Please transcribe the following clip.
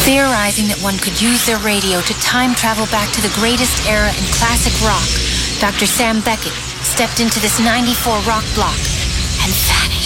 Theorizing that one could use their radio to time travel back to the greatest era in classic rock, Dr. Sam Beckett stepped into this 94 rock block and vanished.